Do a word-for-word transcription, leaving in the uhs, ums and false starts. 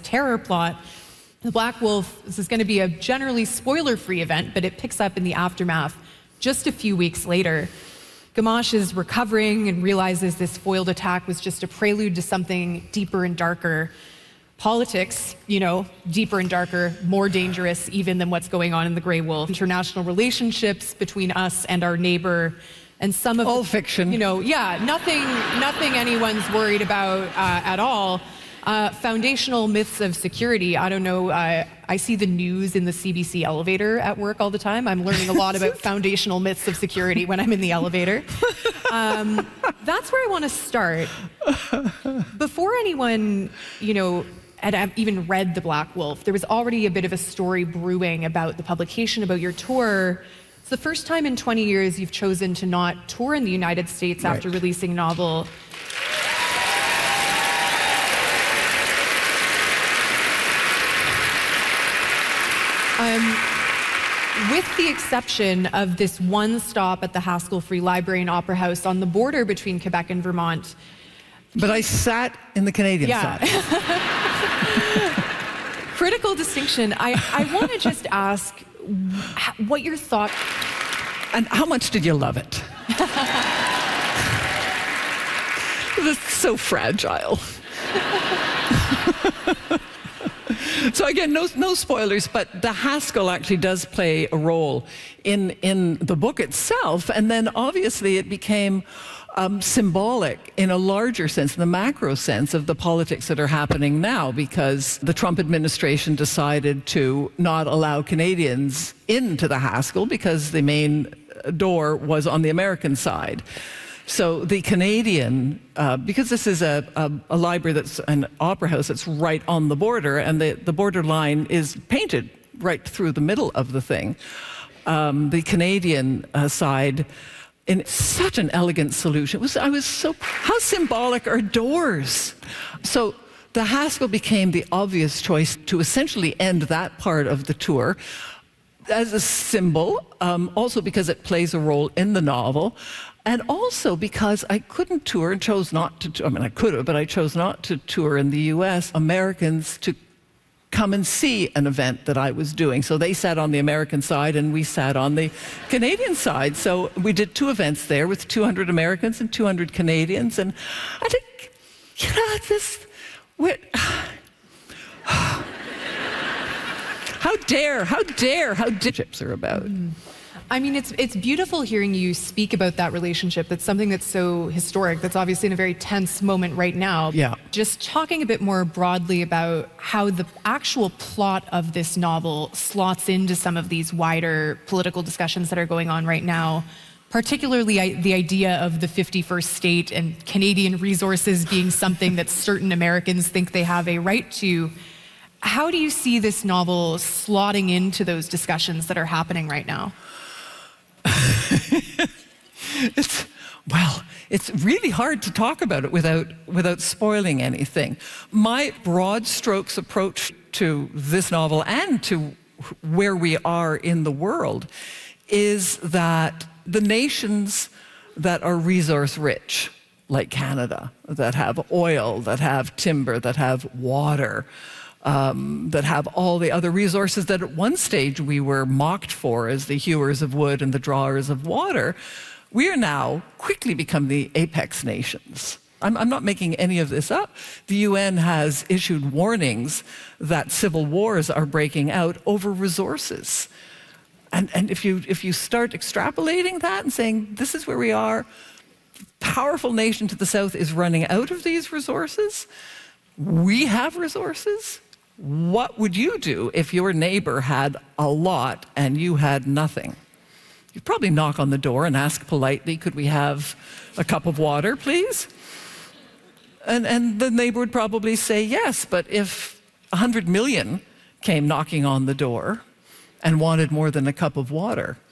terror plot. The Black Wolf, this is going to be a generally spoiler-free event, but it picks up in the aftermath just a few weeks later. Gamache is recovering and realizes this foiled attack was just a prelude to something deeper and darker. Politics, you know, deeper and darker, more dangerous even than what's going on in the Grey Wolf. International relationships between us and our neighbor, and some of all the, fiction. You know, yeah, nothing, nothing anyone's worried about uh, at all. Uh, foundational myths of security. I don't know. Uh, I see the news in the C B C elevator at work all the time. I'm learning a lot about foundational myths of security when I'm in the elevator. Um, that's where I want to start. Before anyone, you know, had even read The Black Wolf, there was already a bit of a story brewing about the publication, about your tour. It's the first time in twenty years you've chosen to not tour in the United States right. after releasing a novel. Um, with the exception of this one stop at the Haskell Free Library and Opera House on the border between Quebec and Vermont. But I sat in the Canadian yeah. side. Critical distinction. I, I want to just ask what your thought... And how much did you love it? It's so fragile. So again, no, no spoilers, but the Haskell actually does play a role in, in the book itself, and then obviously it became um, symbolic in a larger sense, in the macro sense of the politics that are happening now, because the Trump administration decided to not allow Canadians into the Haskell because the main door was on the American side. So the Canadian, uh, because this is a, a, a library that's an opera house that's right on the border, and the, the border line is painted right through the middle of the thing, um, the Canadian uh, side, in such an elegant solution. It was, I was so, how symbolic are doors? So the Haskell became the obvious choice to essentially end that part of the tour as a symbol, um, also because it plays a role in the novel. And also because I couldn't tour and chose not to, I mean, I could have, but I chose not to tour in the U S, Americans to come and see an event that I was doing. So they sat on the American side and we sat on the Canadian side. So we did two events there with two hundred Americans and two hundred Canadians. And I think, you know, this, we're, how dare, how dare, how dare chips are about. Mm. I mean, it's it's beautiful hearing you speak about that relationship. That's something that's so historic. That's obviously in a very tense moment right now. Yeah. Just talking a bit more broadly about how the actual plot of this novel slots into some of these wider political discussions that are going on right now, particularly I, the idea of the fifty-first state and Canadian resources being something that certain Americans think they have a right to. How do you see this novel slotting into those discussions that are happening right now? It's, well, it's really hard to talk about it without, without spoiling anything. My broad strokes approach to this novel and to where we are in the world is that the nations that are resource rich, like Canada, that have oil, that have timber, that have water, Um, that have all the other resources that at one stage we were mocked for as the hewers of wood and the drawers of water, we are now quickly become the apex nations. I'm, I'm not making any of this up. The U N has issued warnings that civil wars are breaking out over resources. And, and if you, if you start extrapolating that and saying, this is where we are, powerful nation to the south is running out of these resources, we have resources. What would you do if your neighbor had a lot and you had nothing? You'd probably knock on the door and ask politely, could we have a cup of water, please? And, and the neighbor would probably say yes, but if one hundred million came knocking on the door and wanted more than a cup of water,